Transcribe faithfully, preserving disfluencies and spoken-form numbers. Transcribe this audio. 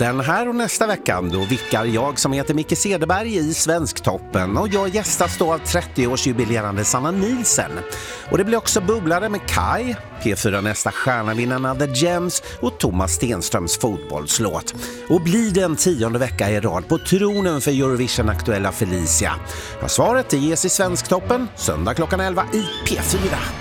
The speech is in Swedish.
Den här och nästa veckan då vickar jag som heter Micke Cederberg i Svensktoppen och jag gästas då av trettio-årsjubilerande Sanna Nielsen. Och det blir också bubblare med Kai, P fyra nästa stjärnavinnarna The Gems och Thomas Stenströms fotbollslåt. Och blir det en tionde vecka i rad på tronen för Eurovision-aktuella Felicia? Ja, svaret ges i Svensktoppen söndag klockan elva i P fyra.